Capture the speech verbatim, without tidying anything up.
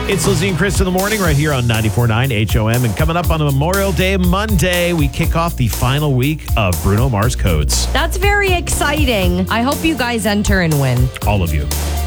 It's Lizzie and Chris in the morning right here on ninety-four point nine H O M. And coming up on a Memorial Day Monday, we kick off the final week of Bruno Mars Codes. That's very exciting. I hope you guys enter and win. All of you.